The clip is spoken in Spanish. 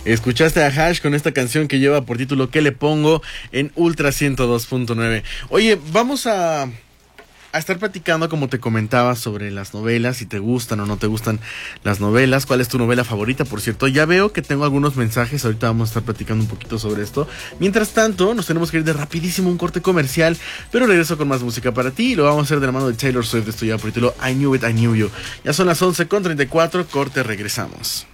Escuchaste a Hash con esta canción que lleva por título ¿Qué le pongo? En Ultra 102.9. Oye, vamos a estar platicando, como te comentaba, sobre las novelas, si te gustan o no te gustan las novelas, cuál es tu novela favorita, por cierto. Ya veo que tengo algunos mensajes, ahorita vamos a estar platicando un poquito sobre esto. Mientras tanto, nos tenemos que ir de rapidísimo un corte comercial, pero regreso con más música para ti y lo vamos a hacer de la mano de Taylor Swift. Esto ya por título I Knew It, I Knew You. Ya son las 11:34, corte, regresamos.